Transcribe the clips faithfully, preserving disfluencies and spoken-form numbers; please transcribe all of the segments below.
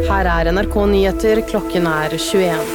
Her er N R K Nyheter, klokken er tjueen.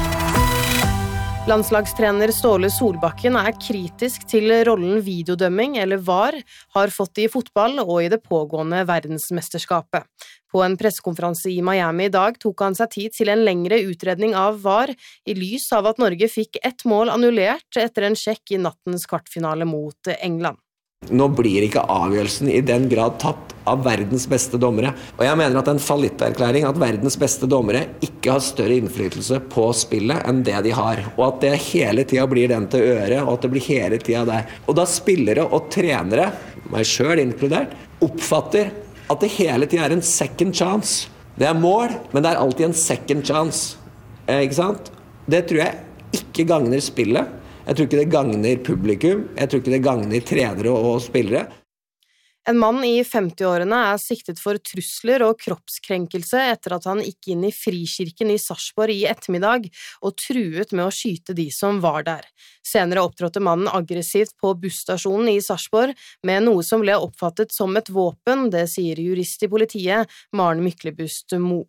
Landslagstrener Ståle Solbakken er kritisk til rollen videodømming, eller V A R, har fått i fotball og i det pågående verdensmesterskapet. På en pressekonferanse i Miami i dag tok han seg tid til en lengre utredning av V A R, i lys av at Norge fikk ett mål annullert etter en sjekk i nattens kvartfinale mot England. Nå blir ikke avgjørelsen i den grad tatt av verdens beste dommere. Og jeg mener at en fallitterklæring at verdens beste dommere ikke har større innflytelse på spillet enn det de har. Og at det hele tiden blir den til øre, og at det blir hele tiden der. Og da spillere og trenere, meg selv inkludert, oppfatter at det hele tiden er en second chance. Det er mål, men det er alltid en second chance. Eh, ikke sant? Det tror jeg ikke gagner spillet. Jeg tror ikke det gagner publikum, jeg tror ikke det gagner trenere og spillere. En mann i femti-årene er siktet for trusler og kroppskrenkelse etter at han gikk inn i Frikirken i Sarpsborg i ettermiddag og truet med å skyte de som var der. Senere opptrådte mannen aggressivt på busstasjonen i Sarpsborg med noe som ble oppfattet som et våpen, det sier jurist i politiet, Maren Myklebust Mo.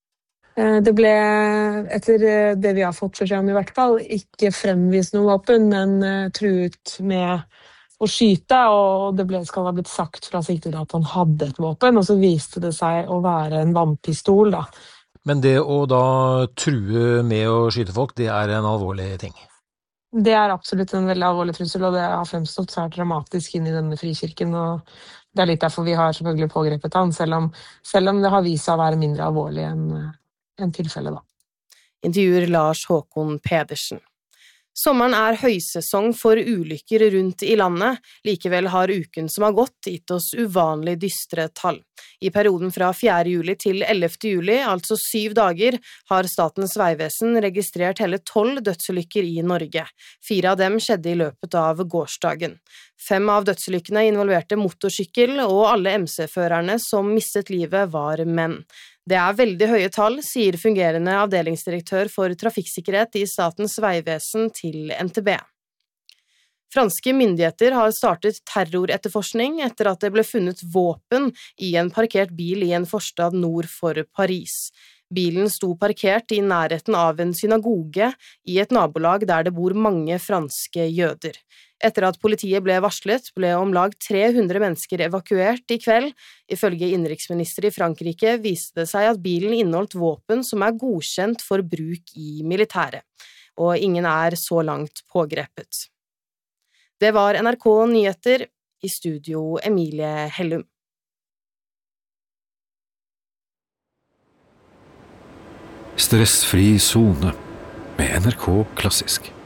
Det ble, etter det vi har fått beskjed om i hvert fall, ikke fremvist noe våpen, men truet med å skyte, og det ble, skal ha blitt sagt fra siktede at han hadde et våpen, og så viste det seg å være en vannpistol, da. Men det å da true med å skyte folk, det er en alvorlig ting? Det er absolutt en veldig alvorlig trussel, og det har fremstått svært dramatisk inn i denne Frikirken, og det er litt derfor vi har selvfølgelig pågrepet han, selv om, selv om det har vist seg å være mindre alvorlig enn en tilfelle da. Intervjuer Lars Håkon Pedersen. Sommeren er høysesong for ulykker rundt i landet, likevel har uken som har gått gitt oss uvanlig dystre tall. I perioden fra fjerde juli til ellevte juli, altså syv dager, har Statens vegvesen registrert hele tolv dødsulykker i Norge. Fire av dem skjedde i løpet av gårsdagen. Fem av dødsulykkene involverte motorsykkel, og alle M C-førerne som mistet livet var menn. Det er veldig høye tall, sier fungerende avdelingsdirektør for trafikksikkerhet i Statens vegvesen til N T B. Franske myndigheter har startet terroretterforskning etter at det ble funnet våpen i en parkert bil i en forstad nord for Paris. Bilen sto parkert i nærheten av en synagoge i et nabolag der det bor mange franske jøder. Etter at politiet ble varslet, ble om lag tre hundre mennesker evakuert i kveld. Ifølge innenriksminister i Frankrike viste det seg at bilen inneholdt våpen som er godkjent for bruk i militæret, og ingen er så langt pågrepet. Det var N R K Nyheter, i studio Emilie Hellum. Stressfri zone med N R K Klassisk.